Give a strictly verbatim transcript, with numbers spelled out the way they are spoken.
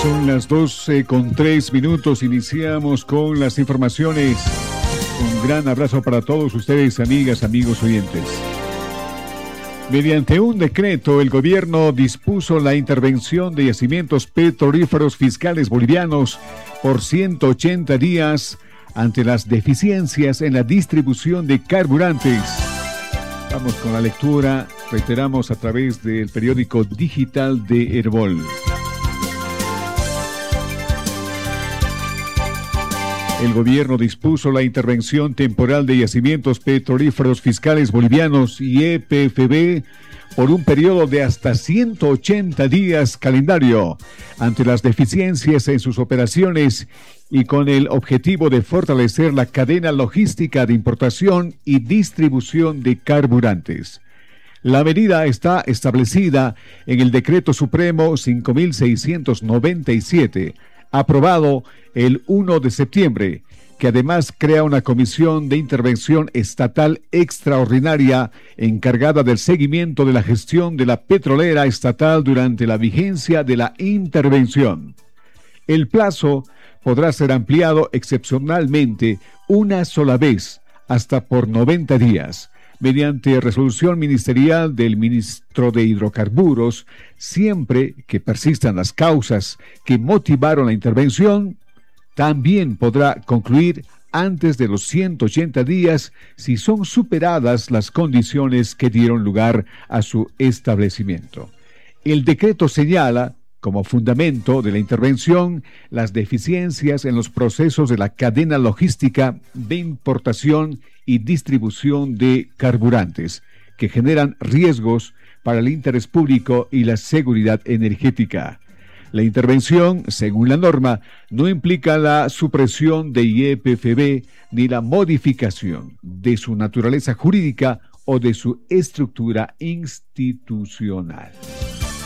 Son las doce con tres minutos, iniciamos con las informaciones. Un gran abrazo para todos ustedes, amigas, amigos oyentes. Mediante un decreto, el gobierno dispuso la intervención de yacimientos petrolíferos fiscales bolivianos por ciento ochenta días ante las deficiencias en la distribución de carburantes. Vamos con la lectura, reiteramos a través del periódico digital de Herbol. El gobierno dispuso la intervención temporal de yacimientos petrolíferos fiscales bolivianos y E P F B por un periodo de hasta ciento ochenta días calendario ante las deficiencias en sus operaciones y con el objetivo de fortalecer la cadena logística de importación y distribución de carburantes. La medida está establecida en el Decreto Supremo cinco mil seiscientos noventa y siete, aprobado el primero de septiembre, que además crea una comisión de intervención estatal extraordinaria encargada del seguimiento de la gestión de la petrolera estatal durante la vigencia de la intervención. El plazo podrá ser ampliado excepcionalmente una sola vez, hasta por noventa días, mediante resolución ministerial del ministro de Hidrocarburos, siempre que persistan las causas que motivaron la intervención. También podrá concluir antes de los ciento ochenta días si son superadas las condiciones que dieron lugar a su establecimiento. El decreto señala como fundamento de la intervención las deficiencias en los procesos de la cadena logística de importación y distribución de carburantes, que generan riesgos para el interés público y la seguridad energética. La intervención, según la norma, no implica la supresión de I E P F B ni la modificación de su naturaleza jurídica o de su estructura institucional.